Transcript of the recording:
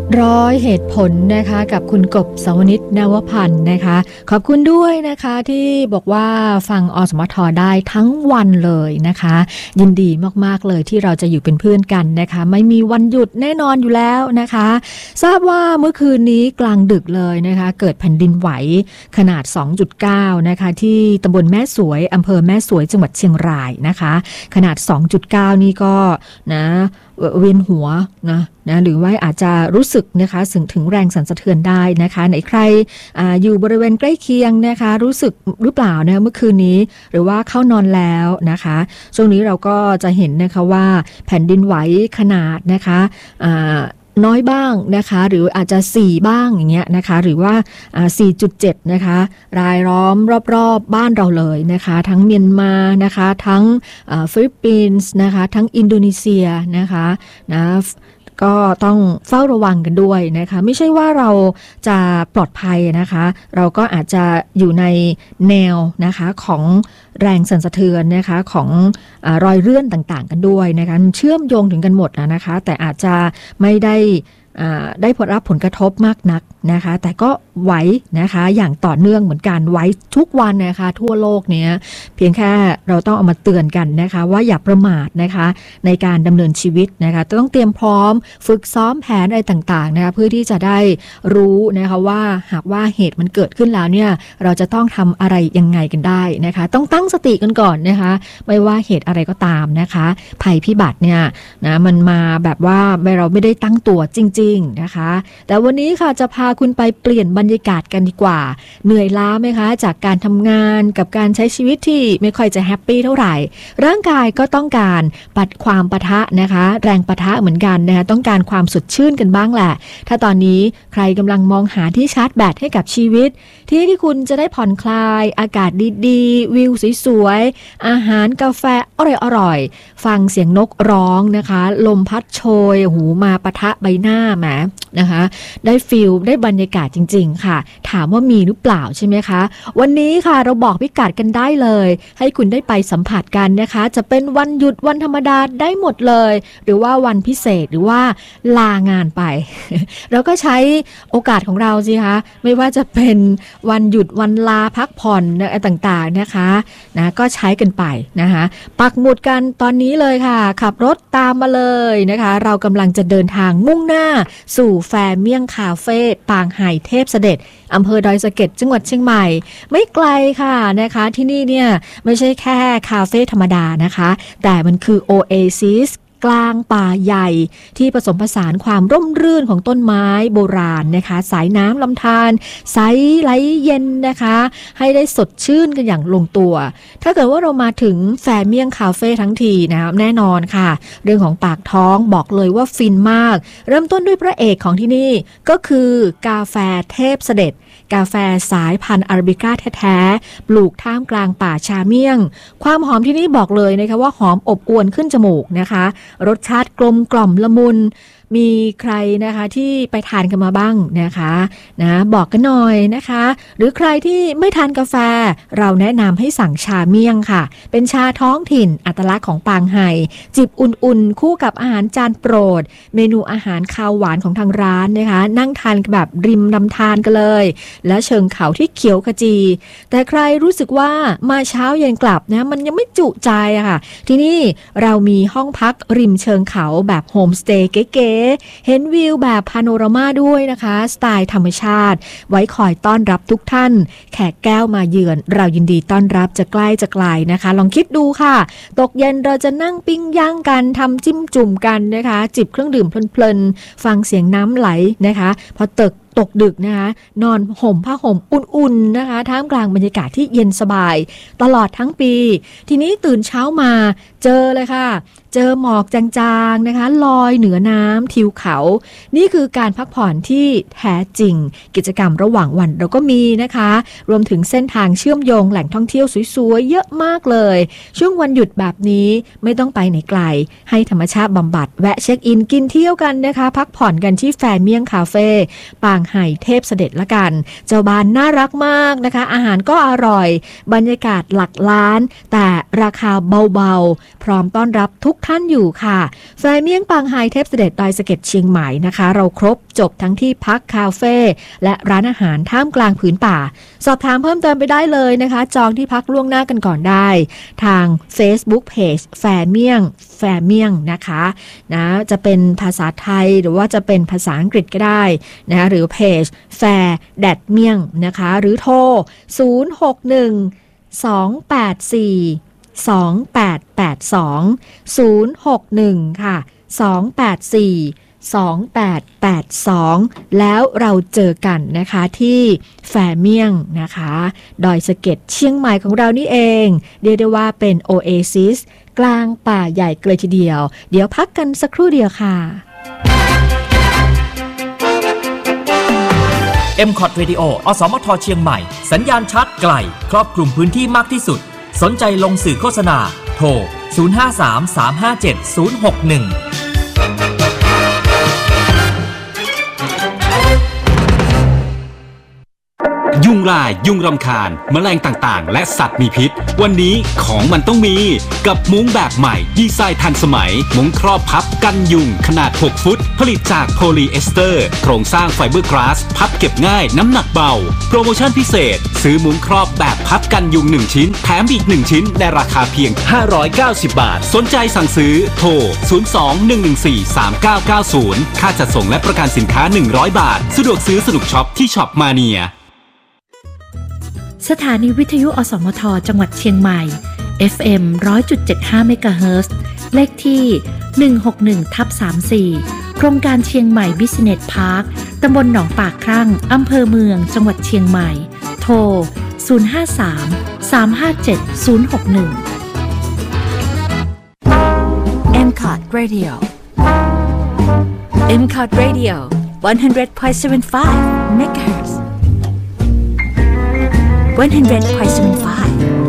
ร้อยเหตุผลนะคะกับคุณกบสวนิช นวพันธ์นะคะขอบคุณด้วยนะคะที่บอกว่าฟังอสมทได้ทั้งวันเลยนะคะยินดีมากๆเลยที่เราจะอยู่เป็นเพื่อนกันนะคะไม่มีวันหยุดแน่นอนอยู่แล้วนะคะทราบว่าเมื่อคืนนี้กลางดึกเลยนะคะเกิดแผ่นดินไหวขนาด 2.9 นะคะที่ตำบลแม่สวยอำเภอแม่สวยจังหวัดเชียงรายนะคะขนาด 2.9 นี่ก็นะเวียนหัวนะหรือว่าอาจจะรู้สึกนะคะถึงแรงสั่นสะเทือนได้นะคะไหนใครอยู่บริเวณใกล้เคียงนะคะรู้สึกหรือเปล่านะเมื่อคืนนี้หรือว่าเข้านอนแล้วนะคะช่วงนี้เราก็จะเห็นนะคะว่าแผ่นดินไหวขนาดนะคะน้อยบ้างนะคะหรืออาจจะ4บ้างอย่างเงี้ยนะคะหรือว่า4.7 นะคะรายล้อมรอบๆบ้านเราเลยนะคะทั้งเมียนมานะคะทั้งฟิลิปปินส์นะคะทั้งอินโดนีเซียนะคะนะก็ต้องเฝ้าระวังกันด้วยนะคะไม่ใช่ว่าเราจะปลอดภัยนะคะเราก็อาจจะอยู่ในแนวนะคะของแรงสั่นสะเทือนนะคะของรอยเลื่อนต่างๆกันด้วยนะคะเชื่อมโยงถึงกันหมดนะคะแต่อาจจะไม่ได้รับผลกระทบมากนักนะคะแต่ก็ไหวนะคะอย่างต่อเนื่องเหมือนกันไหวทุกวันนะคะทั่วโลกเนี้ยเพียงแค่เราต้องเอามาเตือนกันนะคะว่าอย่าประมาทนะคะในการดำเนินชีวิตนะคะต้องเตรียมพร้อมฝึกซ้อมแผนอะไรต่างๆนะคะเพื่อที่จะได้รู้นะคะว่าหากว่าเหตุมันเกิดขึ้นแล้วเนี่ยเราจะต้องทำอะไรยังไงกันได้นะคะต้องตั้งสติกันก่อนนะคะไม่ว่าเหตุอะไรก็ตามนะคะภัยพิบัติเนี่ยนะมันมาแบบว่าเราไม่ได้ตั้งตัวจริงๆนะคะแต่วันนี้ค่ะจะพาคุณไปเปลี่ยนบรรยากาศกันดีกว่าเหนื่อยล้าไหมคะจากการทำงานกับการใช้ชีวิตที่ไม่ค่อยจะแฮปปี้เท่าไหร่ร่างกายก็ต้องการปัดความปะทะนะคะแรงปะทะเหมือนกันนะคะต้องการความสดชื่นกันบ้างแหละถ้าตอนนี้ใครกำลังมองหาที่ชาร์จแบตให้กับชีวิตที่คุณจะได้ผ่อนคลายอากาศดีๆวิวสวยๆอาหารกาแฟอร่อยๆฟังเสียงนกร้องนะคะลมพัดโชยหูมาปะทะใบหน้าแหมนะคะได้ฟีลได้บรรยากาศจริงๆค่ะถามว่ามีหรือเปล่าใช่ไหมคะวันนี้ค่ะเราบอกพิกัดกันได้เลยให้คุณได้ไปสัมผัสกันนะคะจะเป็นวันหยุดวันธรรมดาได้หมดเลยหรือว่าวันพิเศษหรือว่าลางานไป เราก็ใช้โอกาสของเราสิคะไม่ว่าจะเป็นวันหยุดวันลาพักผ่อนต่างๆนะคะนะก็ใช้กันไปนะคะปักหมุดกันตอนนี้เลยค่ะขับรถตามมาเลยนะคะเรากำลังจะเดินทางมุ่งหน้าสู่แฟเมี่ยงคาเฟ่ปางไห่เทพเสด็จอำเภอดอยสะเก็ดจังหวัดเชียงใหม่ไม่ไกลค่ะนะคะที่นี่เนี่ยไม่ใช่แค่คาเฟ่ธรรมดานะคะแต่มันคือโอเอซิสกลางป่าใหญ่ที่ผสมผสานความร่มรื่นของต้นไม้โบราณนะคะสายน้ำลำธารใสไหลเย็นนะคะให้ได้สดชื่นกันอย่างลงตัวถ้าเกิดว่าเรามาถึงแฟเมี่ยงคาเฟ่ทั้งทีนะแน่นอนค่ะเรื่องของปากท้องบอกเลยว่าฟินมากเริ่มต้นด้วยพระเอกของที่นี่ก็คือกาแฟเทพเสด็จกาแฟสายพันธุ์อาราบิก้าแท้ๆปลูกท่ามกลางป่าชาเมี่ยงความหอมที่นี่บอกเลยนะคะว่าหอมอบอวลขึ้นจมูกนะคะรสชาติกลมกล่อมละมุนมีใครนะคะที่ไปทานกันมาบ้างนะคะนะบอกกันหน่อยนะคะหรือใครที่ไม่ทานกาแฟเราแนะนำให้สั่งชาเมี่ยงค่ะเป็นชาท้องถิ่นอัตลักษณ์ของปางไห่จิบอุ่นๆคู่กับอาหารจานโปรดเมนูอาหารคาวหวานของทางร้านนะคะนั่งทานแบบริมลำธารกันเลยและเชิงเขาที่เขียวขจีแต่ใครรู้สึกว่ามาเช้าเย็นกลับนะมันยังไม่จุใจอะค่ะที่นี่เรามีห้องพักริมเชิงเขาแบบโฮมสเตย์เก๋เห็นวิวแบบพาโนรามาด้วยนะคะสไตล์ธรรมชาติไว้คอยต้อนรับทุกท่านแขกแก้วมาเยือนเรายินดีต้อนรับจะใกล้จะไกลนะคะลองคิดดูค่ะตกเย็นเราจะนั่งปิ้งย่างกันทำจิ้มจุ่มกันนะคะจิบเครื่องดื่มเพลินๆฟังเสียงน้ำไหลนะคะพอตกดึกนะคะนอนห่มผ้าห่มอุ่นๆนะคะท่ามกลางบรรยากาศที่เย็นสบายตลอดทั้งปีทีนี้ตื่นเช้ามาเจอเลยค่ะเจอหมอกจางๆนะคะลอยเหนือน้ำทิวเขานี่คือการพักผ่อนที่แท้จริงกิจกรรมระหว่างวันเราก็มีนะคะรวมถึงเส้นทางเชื่อมโยงแหล่งท่องเที่ยวสวยๆเยอะมากเลยช่วงวันหยุดแบบนี้ไม่ต้องไปไหนไกลให้ธรรมชาติบำบัดแวะเช็คอินกินเที่ยวกันนะคะพักผ่อนกันที่แฟเมี่ยงคาเฟ่ปางางไห่เทพเสด็จละกันเจ้าบ้านน่ารักมากนะคะอาหารก็อร่อยบรรยากาศหลักล้านแต่ราคาเบาๆพร้อมต้อนรับทุกท่านอยู่ค่ะแฟเมี่ยงปางไห่เทพเสด็จดอยสะเก็ดเชียงใหม่นะคะเราครบจบทั้งที่พักคาเฟ่และร้านอาหารท่ามกลางผืนป่าสอบถามเพิ่มเติมไปได้เลยนะคะจองที่พักล่วงหน้ากันก่อนได้ทาง Facebook Page แฟเมี่ยงนะคะนะจะเป็นภาษาไทยหรือว่าจะเป็นภาษาอังกฤษก็ได้นะหรือเพจแฟแดดเมี่ยงนะคะหรือโทร061-284-2882 ค่ะ284-2882แล้วเราเจอกันนะคะที่แฟเมี่ยงนะคะดอยสะเก็ดเชียงใหม่ของเรานี่เองเรียกได้ว่าเป็นโอเอซิสกลางป่าใหญ่เลยทีเดียวเดี๋ยวพักกันสักครู่เดียวค่ะ MCOT Radio อสมทเชียงใหม่สัญญาณชัดไกลครอบคลุมพื้นที่มากที่สุดสนใจลงสื่อโฆษณาโทร0533570061 ยุงลายยุงรำคาญแมลงต่างๆและสัตว์มีพิษวันนี้ของมันต้องมีกับมุ้งแบบใหม่ดีไซน์ทันสมัยมุ้งครอบพับกันยุงขนาด6ฟุตผลิตจากโพลีเอสเตอร์โครงสร้างไฟเบอร์กลาสพับเก็บง่ายน้ำหนักเบาโปรโมชั่นพิเศษซื้อมุ้งครอบแบบพับกันยุง1ชิ้นแถมอีก1ชิ้นในราคาเพียง590 บาทสนใจสั่งซื้อโทร02-114-3990ค่าจัดส่งและประกันสินค้า100 บาทสะดวกซื้อสนุกช็อปที่ช็อปมาเนียสถานีวิทยุอสมทจังหวัดเชียงใหม่ FM 100.75 เมกะเฮิรตซ์ เลขที่ 161/34 โครงการเชียงใหม่ Business Park ตำบลหนองปากครั่งอำเภอเมืองจังหวัดเชียงใหม่ โทร 053-357-061 MCOT Radio MCOT Radio 100.75 MHz 100.75